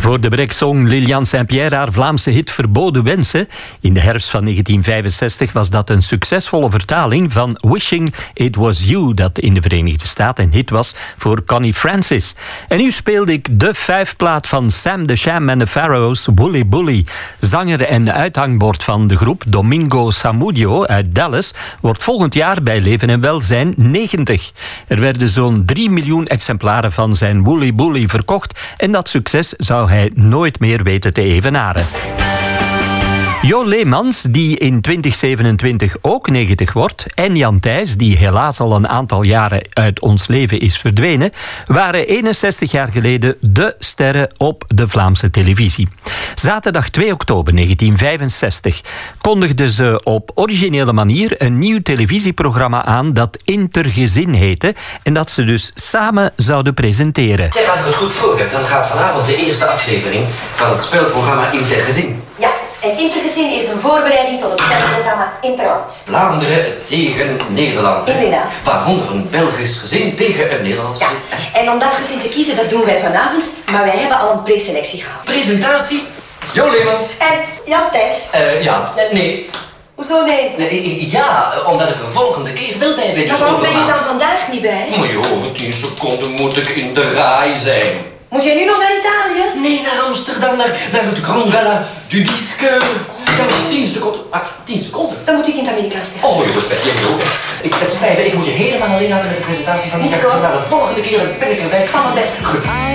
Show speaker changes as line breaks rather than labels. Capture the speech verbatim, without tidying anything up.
Voor de Brek zong Liliane Saint-Pierre haar Vlaamse hit Verboden Wensen. In de herfst van negentien vijfenzestig was dat een succesvolle vertaling van Wishing It Was You, dat in de Verenigde Staten een hit was voor Connie Francis. En nu speelde ik de vijfplaat van Sam the Sham and the Pharaohs, Wooly Bully. Zanger en uithangbord van de groep, Domingo Samudio uit Dallas, wordt volgend jaar bij Leven en Welzijn negentig. Er werden zo'n drie miljoen exemplaren van zijn Wooly Bully verkocht en dat succes zou hij nooit meer weten te evenaren. Jo Leemans, die in twintig zevenentwintig ook negentig wordt, en Jan Thijs, die helaas al een aantal jaren uit ons leven is verdwenen, waren eenenzestig jaar geleden de sterren op de Vlaamse televisie. Zaterdag twee oktober negentien vijfenzestig kondigden ze op originele manier een nieuw televisieprogramma aan dat Intergezin heette en dat ze dus samen zouden presenteren.
Zeg, als ik het goed voor heb, dan gaat vanavond de eerste aflevering van het speelprogramma Intergezin.
Ja. En Intergezin is een voorbereiding tot het spelprogramma Interland.
Vlaanderen tegen Nederland.
Inderdaad.
Waaronder een Belgisch gezin tegen een Nederlands
ja.
gezin.
En om dat gezin te kiezen, dat doen wij vanavond. Maar wij hebben al een preselectie gehad.
Presentatie? Jo Leemans.
En Jan Thijs.
Eh, uh, ja. Nee.
Hoezo nee?
nee? Ja, omdat ik er volgende keer wel bij ben.
Maar waarom ben je dan vandaag niet bij?
Maar joh, over tien seconden moet ik in de raai zijn.
Moet jij nu nog naar Italië?
Nee, naar Amsterdam, naar, naar het Grand Gala du Disque. Ja, tien seconden. Ah, tien seconden.
Dan moet ik in het Amerikaans tegen.
Oh, joh, spijt je ook. Ik, het spijt me, ik moet je helemaal alleen laten met de presentatie van die
Niet zo.
Maar de volgende keer ben ik erbij.
Ik zal mijn best doen.
Goed.